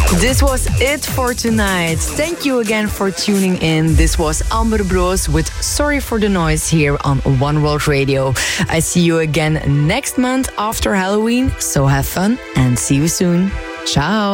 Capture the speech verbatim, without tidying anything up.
This was it for tonight. Thank you again for tuning in. This was Amber Bros with Sorry for the Noise here on One World Radio. I see you again next month after Halloween, so have fun and see you soon. Ciao.